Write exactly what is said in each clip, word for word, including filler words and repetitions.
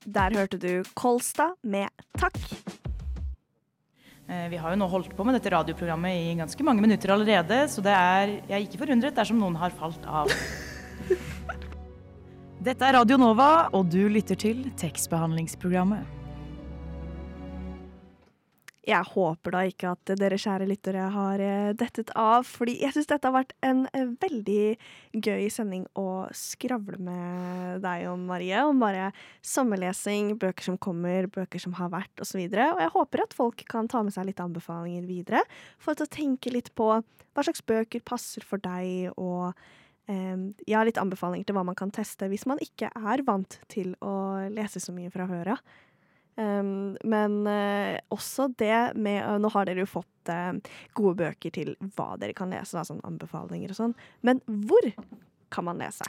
Der hørte du Kolstad med Takk. Vi har jo nå holdt på med dette radioprogrammet i ganske mange minutter allerede, så det er, jeg er ikke forundret dersom noen har falt av. Dette er Radio Nova, og du lytter til tekstbehandlingsprogrammet. Jeg håper da ikke at dere kjære lyttere har dettet av, fordi jeg synes dette har vært en veldig gøy sending å skravle med deg om, Marie, om bare sommerlesing, bøker som kommer, bøker som har vært, og så videre. Og jeg håper at folk kan ta med seg litt anbefalinger videre, for å tenke litt på hva slags bøker passer for deg, og um, ja, litt anbefalinger til hva man kan teste hvis man ikke er vant til å lese så mye fra høra. Um, men uh, også det med, uh, nå har dere jo fått uh, gode bøker til hva dere kan lese, da, sånn anbefalinger og sånn, men hvor kan man lese?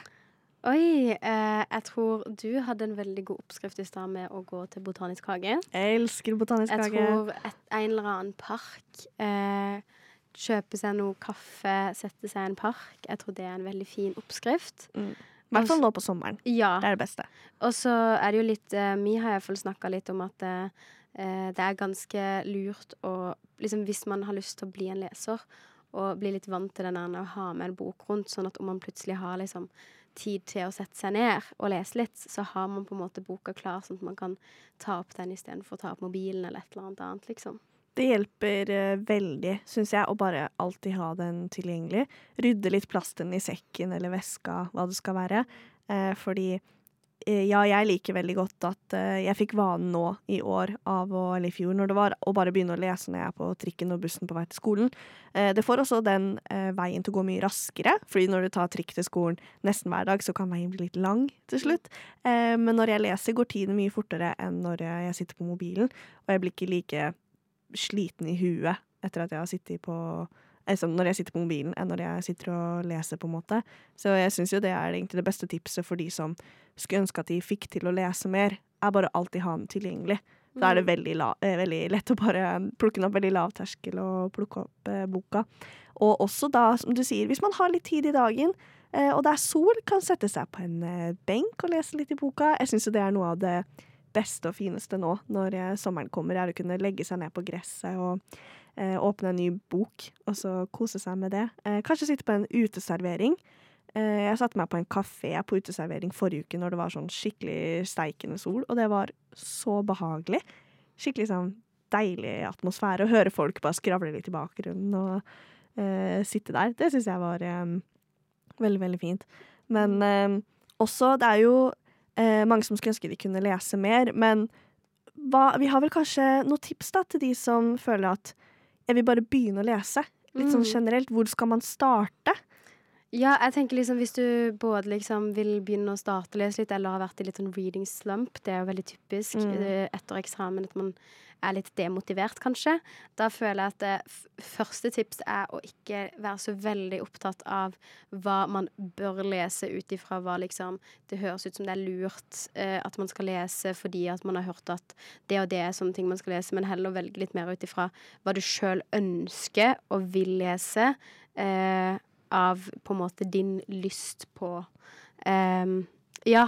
Oi, eh, jeg tror du hadde en veldig god oppskrift i stedet med å gå til Botanisk hage. Jeg elsker Botanisk hage. Jeg tror et, en eller annen park, eh, kjøpe seg noe kaffe, sette seg i en park, jeg tror det er en veldig fin oppskrift. Mm. I hvert fall nå på sommeren. Ja. Det er det beste. Og så er det jo litt, uh, vi har i hvert fall snakket litt om at uh, det er ganske lurt å, liksom hvis man har lyst til å bli en leser, og bli litt vant til den ene å ha med en bok rundt, sånn at om man plutselig har liksom tid til å sette seg ned og lese litt, så har man på en måte boka klar, sånn at man kan ta opp den i stedet for å ta opp mobilen eller et eller annet annet, liksom. Det hjelper uh, veldig, synes jeg, å bare alltid ha den tilgjengelig. Rydde litt plasten i sekken eller veska, hva det skal være. Uh, fordi, uh, ja, jeg liker veldig godt at uh, jeg fikk vanen nå i år av, å, eller i fjor, når det var, å bare begynne å lese når jeg er på trikken og bussen på vei til skolen. Uh, det får også den uh, veien til å gå mye raskere, fordi når du tar trikk til skolen nesten hver dag, så kan veien bli litt lang til slutt. Uh, men når jeg leser, går tiden mye fortere enn når jeg sitter på mobilen, og jeg blir ikke like sliten i huet etter at jeg har sittet på altså når jeg sitter på mobilen enn når jeg sitter og leser på en måte. Så jeg synes jo det er egentlig det beste tipset for de som skulle ønske at de fikk til å lese mer, er bare alltid ha den tilgjengelig. Da er det veldig, la, eh, veldig lett å bare plukke den opp veldig lav terskel og plukke opp eh, boka. Og også da, som du sier, hvis man har litt tid i dagen, eh, og det er sol, kan sette seg på en eh, benk og lese litt i boka. Jeg synes jo det er noe av det beste og fineste nå, når eh, sommeren kommer, er å kunne legge seg ned på gresset og eh, åpne en ny bok, og så kose seg med det. Eh, kanskje sitte på en uteservering. Eh, jeg satte meg på en kafé på uteservering forrige uke når det var sånn skikkelig steikende sol, og det var så behagelig. Skikkelig sånn deilig atmosfære, å høre folk bare skravle litt i bakgrunnen og eh, sitte der. Det synes jeg var eh, veldig, veldig fint. Men eh, også, det er jo Eh, mange som skulle ønske de kunne lese mer, men hva, vi har vel kanskje noen tips da, til de som føler at jeg vil bare begynne å lese. Litt sånn generelt, hvor skal man starte? Ja, jeg tenker liksom hvis du både liksom vil begynne å starte å lese litt, eller har vært i litt sånn reading slump, det er jo veldig typisk mm. etter eksamen at man er litt demotivert kanskje. Da føler jeg at det f- første tips er å ikke være så veldig opptatt av hva man bør lese ut ifra hva liksom det høres ut som det er lurt eh, at man skal lese fordi at man har hørt at det og det er sånne ting man skal lese, men heller velge litt mer ut ifra hva du selv ønsker og vil lese eh, av på en måte din lyst på eh, ja,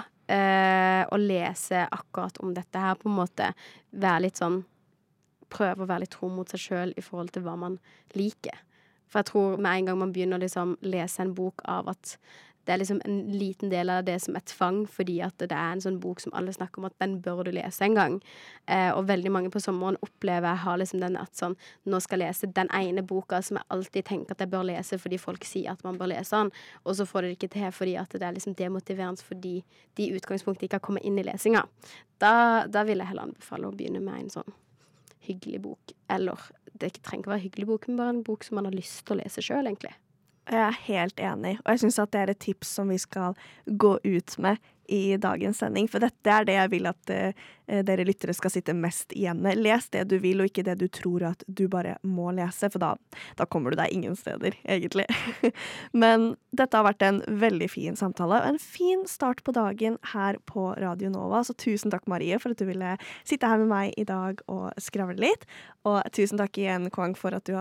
eh, å lese akkurat om dette her, på en måte være litt sånn prøve å være litt tro mot seg selv i forhold til hva man liker. For jeg tror med en gang man begynner å liksom lese en bok av at det er liksom en liten del av det som er tvang, fordi at det er en sånn bok som alle snakker om at den bør du lese en gang. Eh, og veldig mange på sommeren opplever har liksom den at sånn, nå skal jeg lese den ene boka som jeg alltid tenker at jeg bør lese fordi folk sier at man bør lese den, og så får det ikke til fordi at det er liksom demotiverende fordi de i utgangspunktet ikke har kommet inn i lesinga. Da, da vil jeg heller anbefale å begynne med en sånn hyggelig bok, eller det trenger ikke være hyggelig bok, men bare en bok som man har lyst til å lese selv, egentlig. Jeg er helt enig, og jeg synes at det er et tips som vi skal gå ut med i dagens sending, for dette er det jeg vil at uh, dere lyttere skal sitte mest igjen med. Les det du vil, og ikke det du tror at du bare må lese, for da, da kommer du deg ingen steder, egentlig. Men dette har vært en veldig fin samtale, og en fin start på dagen her på Radio Nova, så tusen takk Marie for at du ville sitte her med meg i dag og skravle litt, og tusen takk igjen Kwang for at du har